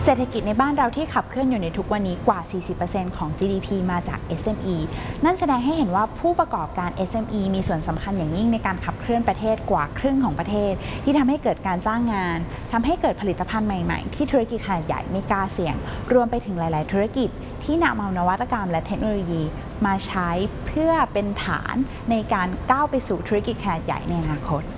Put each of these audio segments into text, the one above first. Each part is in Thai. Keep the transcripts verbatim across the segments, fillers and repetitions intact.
เศรษฐกิจในบ้านเราที่ขับเคลื่อนอยู่ในทุกวันนี้กว่า สี่สิบเปอร์เซ็นต์ ของ จี ดี พี มาจาก เอส เอ็ม อี นั่นแสดงให้เห็นว่าผู้ประกอบการ เอส เอ็ม อี มีส่วนสำคัญอย่างยิ่งในการขับเคลื่อนประเทศกว่าครึ่งของประเทศที่ทำให้เกิดการจ้างงานทำให้เกิดผลิตภัณฑ์ใหม่ๆที่ธุรกิจขนาดใหญ่ไม่กล้าเสี่ยงรวมไปถึงหลายๆธุรกิจที่นำเอานวัตกรรมและเทคโนโลยีมาใช้เพื่อเป็นฐานในการก้าวไปสู่ธุรกิจขนาดใหญ่ในอนาคต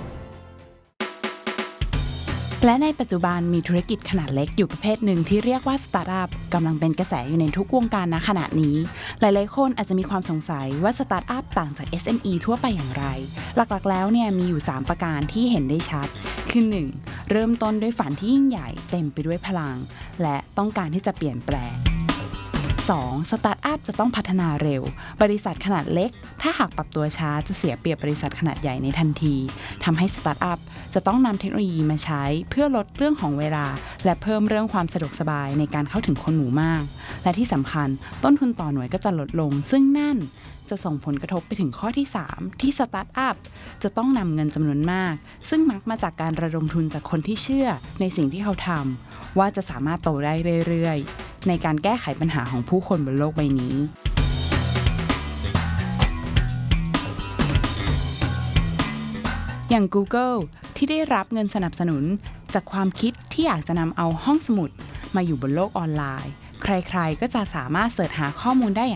และในปัจจุบันมีธุรกิจขนาดเล็กอยู่ประเภทหนึ่งที่เรียกว่าสตาร์ทอัพกำลังเป็นกระแสอยู่ในทุกวงการณขณะนี้หลายๆคนอาจจะมีความสงสัยว่าสตาร์ทอัพต่างจาก เอส เอ็ม อี ทั่วไปอย่างไรหลักๆแล้วเนี่ยมีอยู่สามประการที่เห็นได้ชัดคือหนึ่งเริ่มต้นด้วยฝันที่ยิ่งใหญ่เต็มไปด้วยพลังและต้องการที่จะเปลี่ยนแปลงสองสตาร์ทอัพจะต้องพัฒนาเร็วบริษัทขนาดเล็กถ้าหากปรับตัวช้าจะเสียเปรียบบริษัทขนาดใหญ่ในทันทีทำให้สตาร์ทอัพจะต้องนำเทคโนโลยีมาใช้เพื่อลดเรื่องของเวลาและเพิ่มเรื่องความสะดวกสบายในการเข้าถึงคนหมู่มากและที่สำคัญต้นทุนต่อหน่วยก็จะลดลงซึ่งนั่นจะส่งผลกระทบไปถึงข้อที่สามที่สตาร์ทอัพจะต้องนำเงินจำนวนมากซึ่งมักมาจากการระดมทุนจากคนที่เชื่อในสิ่งที่เขาทำว่าจะสามารถโตได้เรื่อยๆในการแก้ไขปัญหาของผู้คนบนโลกใบนี้อย่าง Google ที่ได้รับเงินสนับสนุนจากความคิดที่อยากจะนำเอาห้องสมุดมาอยู่บนโลกออนไลน์ใครๆก็จะสามารถเสิร์ชหาข้อมูลได้อย่าง